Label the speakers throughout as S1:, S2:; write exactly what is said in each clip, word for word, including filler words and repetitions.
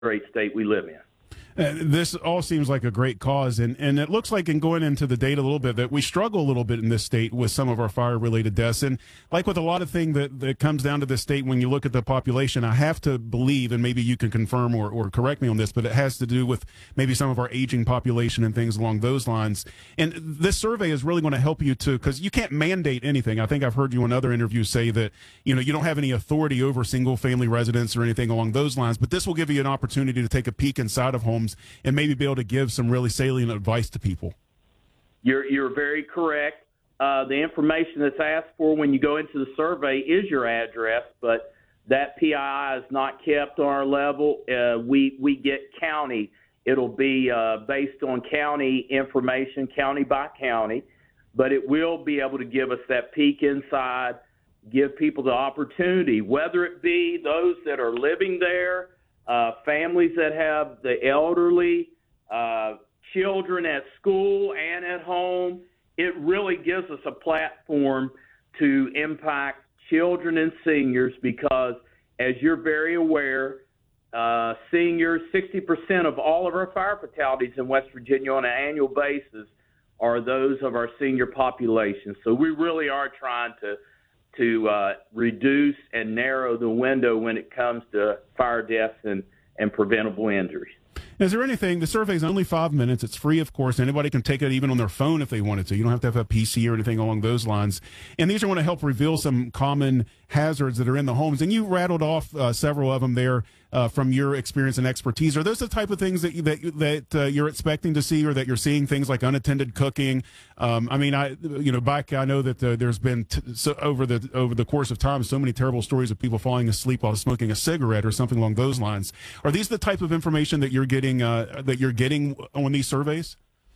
S1: great state we live in.
S2: Uh, this all seems like a great cause, and, and it looks like, in going into the data a little bit, that we struggle a little bit in this state with some of our fire-related deaths. And like with a lot of things that, that comes down to this state, when you look at the population, I have to believe, and maybe you can confirm or, or correct me on this, but it has to do with maybe some of our aging population and things along those lines. And this survey is really going to help you to, because you can't mandate anything. I think I've heard you in other interviews say that, you know, you don't have any authority over single-family residents or anything along those lines, but this will give you an opportunity to take a peek inside of homes and maybe be able to give some really salient advice to people.
S1: You're you're very correct. Uh, the information that's asked for when you go into the survey is your address, but that P I I is not kept on our level. Uh, we we get county. It'll be uh, based on county information, county by county, but it will be able to give us that peek inside, give people the opportunity, whether it be those that are living there, Uh, families that have the elderly, uh, children at school and at home. It really gives us a platform to impact children and seniors because, as you're very aware, uh, seniors, sixty percent of all of our fire fatalities in West Virginia on an annual basis are those of our senior population. So we really are trying to to uh, reduce and narrow the window when it comes to fire deaths and, and preventable injuries.
S2: Is there anything, the survey is only five minutes. It's free, of course. Anybody can take it even on their phone if they wanted to. You don't have to have a P C or anything along those lines. And these are going to help reveal some common hazards that are in the homes. And you rattled off uh, several of them there uh, from your experience and expertise. Are those the type of things that you, that, that uh, you're expecting to see, or that you're seeing, things like unattended cooking? Um, I mean, I you know, back, I know that uh, there's been t- so over the over the course of time so many terrible stories of people falling asleep while smoking a cigarette or something along those lines. Are these the type of information that you're getting uh, that you're getting on these surveys?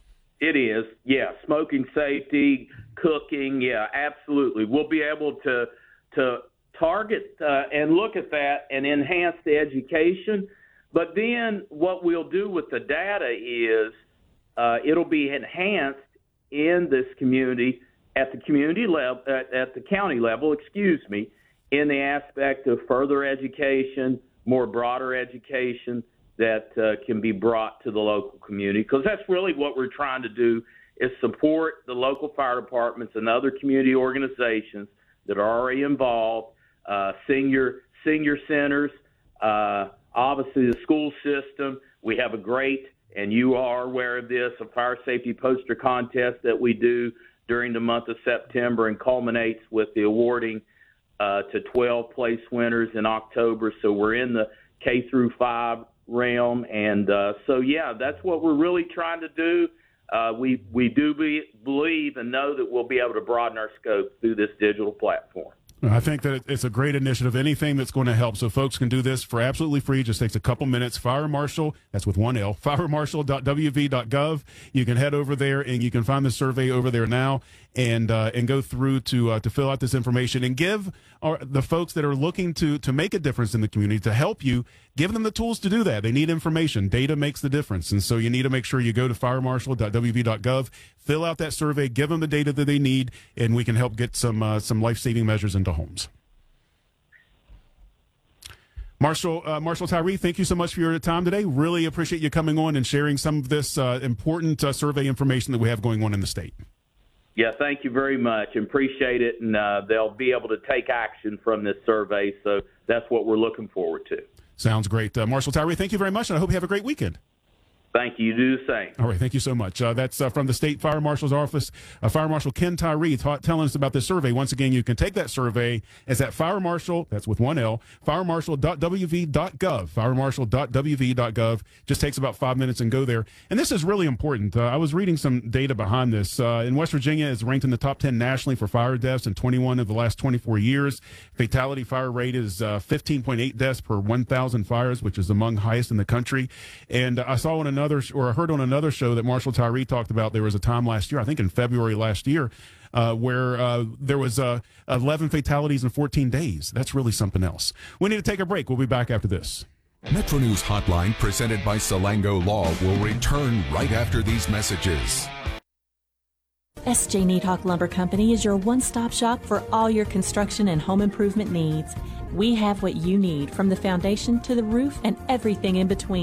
S1: It is, yeah. Smoking safety, cooking, yeah, absolutely. We'll be able to to target uh, and look at that and enhance the education. But then what we'll do with the data is uh, it'll be enhanced in this community at the community level, at, at the county level, excuse me, in the aspect of further education, more broader education that uh, can be brought to the local community, because that's really what we're trying to do, is support the local fire departments and other community organizations that are already involved, uh, senior senior centers, uh, obviously the school system. We have a great, and you are aware of this, a fire safety poster contest that we do during the month of September and culminates with the awarding uh, to twelve place winners in October. So we're in the K through five realm, and uh, so yeah, that's what we're really trying to do. Uh, we we do be, believe and know that we'll be able to broaden our scope through this digital platform.
S2: I think that it's a great initiative. Anything that's going to help, so folks can do this for absolutely free. Just takes a couple minutes. Fire Marshal, that's with one L, fire marshal dot w v dot gov. You can head over there and you can find the survey over there now, and uh, and go through to uh, to fill out this information and give our, the folks that are looking to to make a difference in the community, to help you, give them the tools to do that. They need information. Data makes the difference, and so you need to make sure you go to fire marshal dot w v dot gov, fill out that survey, give them the data that they need, and we can help get some uh, some life-saving measures into homes. Marshal uh, Marshal Tyree, thank you so much for your time today. Really appreciate you coming on and sharing some of this uh, important uh, survey information that we have going on in the state.
S1: Yeah, thank you very much. Appreciate it, and uh, they'll be able to take action from this survey, so that's what we're looking forward to.
S2: Sounds great. Uh, Marshal Tyree, thank you very much, and I hope you have a great weekend.
S1: Thank you. You do the same.
S2: All right. Thank you so much. Uh, that's uh, from the State Fire Marshal's Office. Uh, Fire Marshal Ken Tyree ta- telling us about this survey. Once again, you can take that survey. It's at Fire Marshal, that's with one L, fire marshal dot w v dot gov, fire marshal dot w v dot gov. Just takes about five minutes and go there. And this is really important. Uh, I was reading some data behind this. Uh, in West Virginia, is ranked in the top ten nationally for fire deaths in twenty-one of the last twenty-four years. Fatality fire rate is uh, fifteen point eight deaths per one thousand fires, which is among highest in the country. And uh, I saw on another, or I heard on another show that Marshal Tyree talked about, there was a time last year, I think in February last year, uh, where uh, there was uh, eleven fatalities in fourteen days. That's really something else. We need to take a break. We'll be back after this.
S3: Metro News Hotline, presented by Salango Law, will return right after these messages.
S4: S J Needhawk Lumber Company is your one-stop shop for all your construction and home improvement needs. We have what you need, from the foundation to the roof and everything in between.